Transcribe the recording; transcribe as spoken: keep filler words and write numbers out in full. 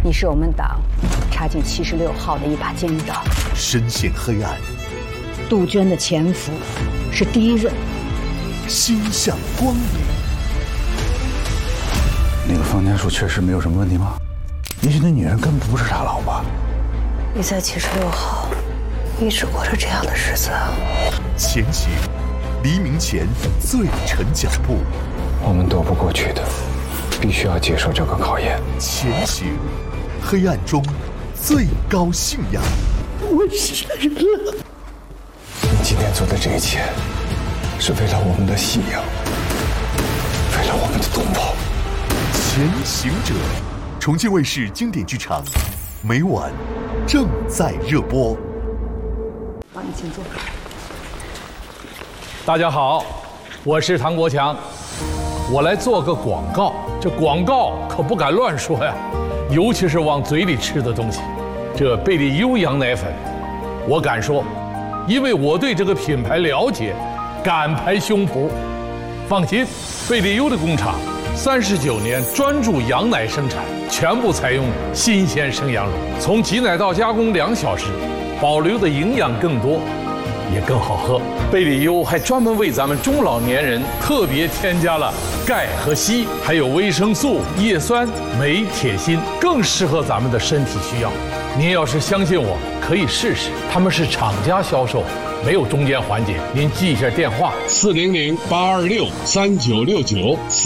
你是我们党插进七十六号的一把尖刀， 深陷黑暗。 杜鹃的前夫是第一任， 心向光明。 那个方家树确实没有什么问题吗？也许那女人根本不是他老婆。 你在七十六号一直过着这样的日子。 前行，黎明前最沉脚步。 我们躲不过去的，必须要接受这个考验。 前行，黑暗中最高信仰。 我杀人了。你今天做的这一切，是为了我们的信仰，为了我们的同胞。 前行者，重庆卫视经典剧场，每晚正在热播。 好，你请坐。 大家好，我是唐国强，我来做个广告。这广告可不敢乱说呀，尤其是往嘴里吃的东西。这贝利优羊奶粉，我敢说，因为我对这个品牌了解，敢拍胸脯。放心，贝利优的工厂三十九年专注羊奶生产，全部采用新鲜生羊肉，从挤奶到加工两小时，保留的营养更多，也更好喝。贝利优还专门为咱们中老年人特别添加了钙和硒，还有维生素、叶酸、镁、铁、锌，更适合咱们的身体需要。您要是相信我，可以试试。他们是厂家销售，没有中间环节。您记一下电话： 四零零八二六三九六九。